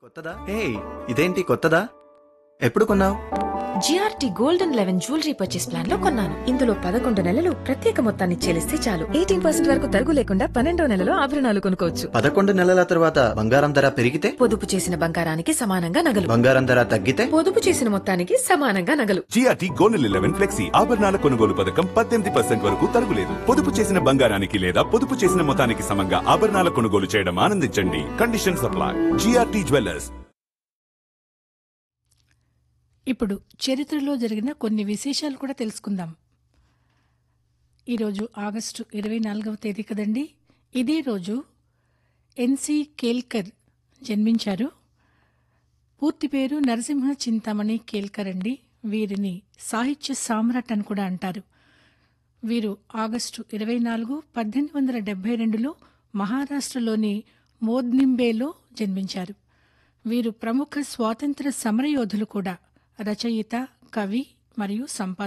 కొత్తదా? హే, ఇదేంటి కొత్తదా? ఎప్పుడు కొన్నావు? GRT golden 11 jewellery purchase plan లో కొన్నాను. ఇందులో 11 నెలలు ప్రత్యేక మొత్తాన్ని చెల్లిస్తే చాలు 18% వరకు తరుగు లేకుండా 12వ నెలలో ఆభరణాలు కొనుక్కోవచ్చు. 11 నెలల తర్వాత బంగారం ధర పెరిగితే? పొదుపు చేసిన బంగారానికి సమానంగా నగలు. బంగారం ధర తగ్గితే? పొదుపు చేసిన మొత్తానికి సమానంగా నగలు. జిఆర్టీ గోల్డెన్ 11 ఫ్లెక్సీ ఆభరణాల కొనుగోలు పథకం 18% వరకు తరుగులేదు. పొదుపు చేసిన బంగారానికి లేదా పొదుపు చేసిన మొత్తానికి సమంగా ఆభరణాల కొనుగోలు చేయడం ఆనందించండి. Condition supply. GRT jewellers. ఇప్పుడు చరిత్రలో జరిగిన కొన్ని విశేషాలు కూడా తెలుసుకుందాం. ఈరోజు ఆగస్టు 24వ తేదీ కదండి. ఇదే రోజు ఎన్సి కేల్కర్ జన్మించారు. పూర్తి పేరు నరసింహ చింతామణి కేల్కర్ అండి. వీరిని సాహిత్య సామ్రాట్ అని కూడా అంటారు. వీరు ఆగస్టు 24, 1872లో మహారాష్ట్రలోని మోద్నింబేలో జన్మించారు. వీరు ప్రముఖ స్వాతంత్ర సమరయోధులు కూడా. రచయిత, కవి మరియు సంపాదకులు.